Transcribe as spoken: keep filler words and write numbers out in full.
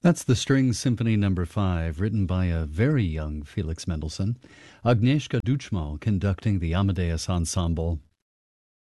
That's the String Symphony Number Five, written by a very young Felix Mendelssohn. Agnieszka Duchmal conducting the Amadeus Ensemble.